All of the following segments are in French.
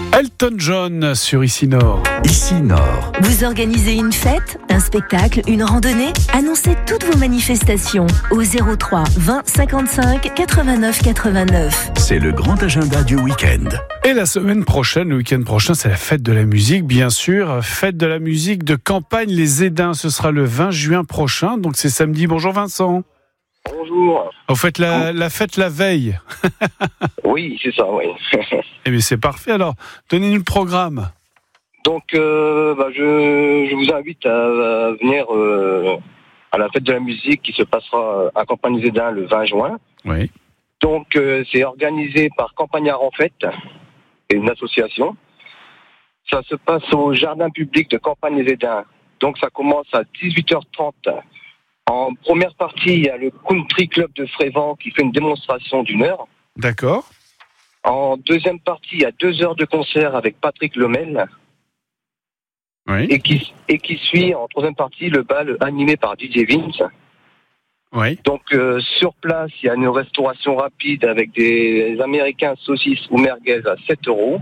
Elton John sur Ici Nord. Ici Nord. Vous organisez une fête, un spectacle, une randonnée? Annoncez toutes vos manifestations au 03 20 55 89 89. C'est le grand agenda du week-end. Et la semaine prochaine, le week-end prochain, c'est la fête de la musique, bien sûr. Fête de la musique de Campagne-les-Édins. Ce sera le 20 juin prochain, donc c'est samedi. Bonjour Vincent. Bonjour. Vous faites la fête la veille. Oui, c'est ça, oui. Eh bien, c'est parfait. Alors, donnez-nous le programme. Donc, je vous invite à venir à la fête de la musique qui se passera à Campagne-les-Édins le 20 juin. Oui. Donc, c'est organisé par Campagnard en Fête, une association. Ça se passe au jardin public de Campagne-les-Édins. Donc, ça commence à 18h30. En première partie, il y a le Country Club de Frévent qui fait une démonstration d'1 heure. D'accord. En deuxième partie, il y a 2 heures de concert avec Patrick Lemel. Oui. Et qui suit en troisième partie le bal animé par DJ Vince. Oui. Donc sur place, il y a une restauration rapide avec des Américains saucisses ou merguez à 7 €.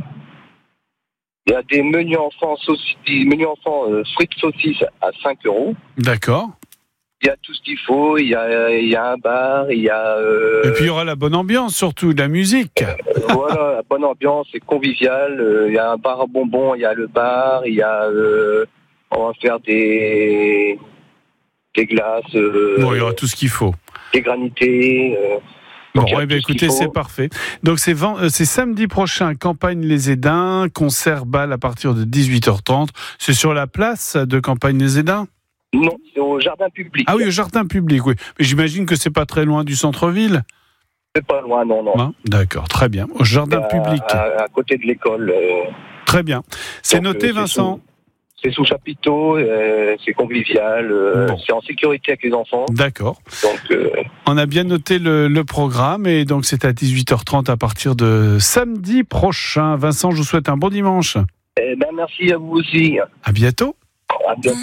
Il y a des menus enfants, frites saucisses à 5 €. D'accord. Il y a tout ce qu'il faut, il y a un bar, il y a... Et puis il y aura la bonne ambiance, surtout, de la musique. Voilà, la bonne ambiance, c'est convivial. Il y a un bar à bonbons, il y a le bar, il y a... on va faire des glaces. Bon, il y aura tout ce qu'il faut. Des granités. Bon, écoutez, c'est parfait. Donc c'est samedi prochain, Campagne-les-Édins, concert bal à partir de 18h30. C'est sur la place de Campagne-les-Édins ? Non, c'est au jardin public. Ah oui, au jardin public, oui. Mais j'imagine que c'est pas très loin du centre-ville. C'est pas loin, non. Hein, d'accord, très bien. Au jardin public. À côté de l'école. Très bien. C'est noté, Vincent. C'est sous chapiteau, c'est convivial, c'est en sécurité avec les enfants. D'accord. Donc, on a bien noté le programme et donc c'est à 18h30 à partir de samedi prochain. Vincent, je vous souhaite un bon dimanche. Merci à vous aussi. À bientôt. À bientôt.